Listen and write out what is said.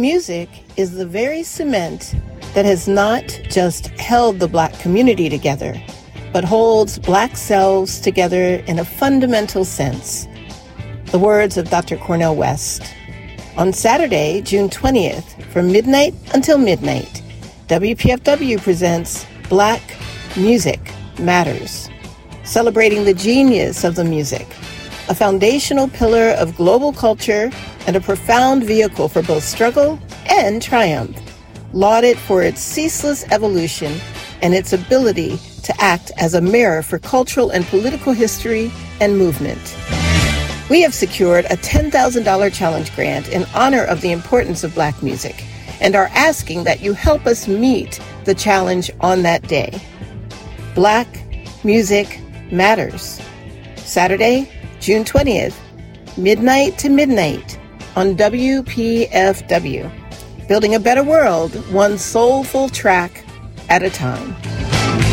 Music is the very cement that has not just held the Black community together, but holds Black selves together in a fundamental sense. The words of Dr. Cornel West. On Saturday, June 20th, from midnight until midnight, WPFW presents Black Music Matters, celebrating the genius of the music, a foundational pillar of global culture and a profound vehicle for both struggle and triumph, lauded for its ceaseless evolution and its ability to act as a mirror for cultural and political history and movement. We have secured a $10,000 challenge grant in honor of the importance of Black music and are asking that you help us meet the challenge on that day. Black Music Matters. Saturday, June 20th, midnight to midnight on WPFW. Building a better world, one soulful track at a time.